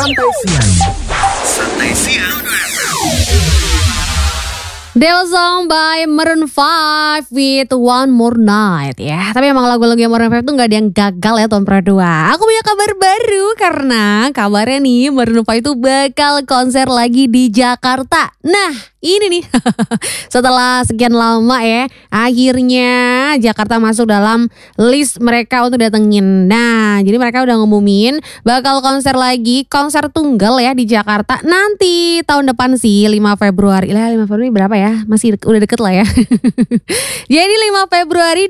Santai Siang. Santai Siang. Devil Song by Maroon 5 with One More Night ya. Tapi emang lagu-lagu yang Maroon 5 tuh gak ada yang gagal ya tahun kedua. Aku punya kabar baru karena kabarnya nih Maroon 5 itu bakal konser lagi di Jakarta. Nah ini nih setelah sekian lama ya akhirnya Jakarta masuk dalam list mereka untuk datengin. Nah jadi mereka udah ngumumin bakal konser lagi, konser tunggal ya di Jakarta nanti tahun depan sih 5 Februari. 5 Februari berapa ya? Masih udah deket lah ya. Jadi 5 Februari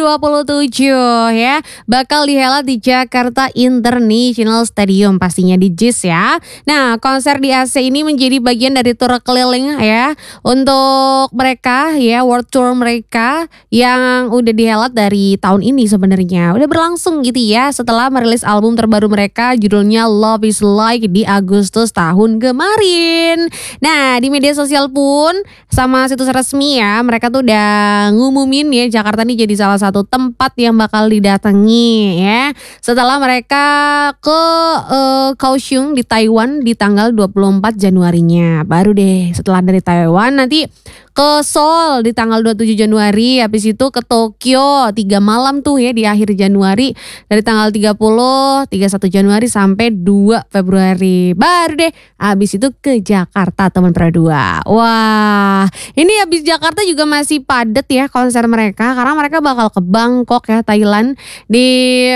2027 ya bakal dihelat di Jakarta International Stadium pastinya di JIS ya. Nah konser di AC ini menjadi bagian dari tur keliling ya untuk mereka ya, world tour mereka yang udah dihelat dari tahun ini sebenarnya. Udah berlangsung gitu ya setelah merilis album terbaru mereka judulnya Love Is Like di Agustus tahun kemarin. Nah di media sosial pun sama situs resmi ya mereka tuh udah ngumumin ya Jakarta nih jadi salah satu tempat yang bakal didatangi ya setelah mereka ke Kaohsiung di Taiwan di tanggal 24 Januarinya. Baru deh setelah dari Taiwan nanti ke Seoul di tanggal 27 Januari, habis itu ke Tokyo 3 malam tuh ya di akhir Januari dari tanggal 31 Januari sampai 2 Februari. Baru deh habis itu ke Jakarta teman berdua. Wah, ini habis Jakarta juga masih padat ya konser mereka karena mereka bakal ke Bangkok ya Thailand di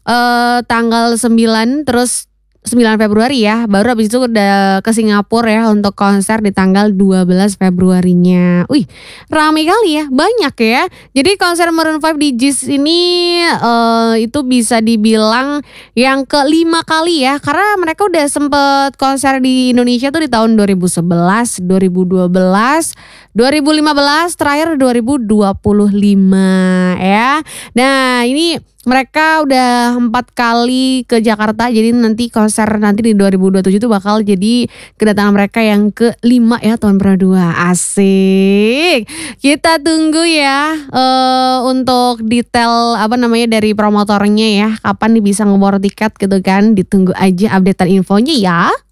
tanggal 9 terus 9 Februari ya. Baru habis itu udah ke Singapura ya untuk konser di tanggal 12 Februarinya. Wih, ramai kali ya, banyak ya. Jadi konser Maroon 5 di JIS ini itu bisa dibilang yang kelima kali ya. Karena mereka udah sempet konser di Indonesia tuh di tahun 2011, 2012, 2015, terakhir 2025 ya. Nah ini mereka udah 4 kali ke Jakarta, jadi nanti konser nanti di 2027 itu bakal jadi kedatangan mereka yang kelima ya tahun berdua. Asik. Kita tunggu ya untuk detail dari promotornya ya, kapan nih bisa ngebor tiket gitu kan. Ditunggu aja updatean infonya ya.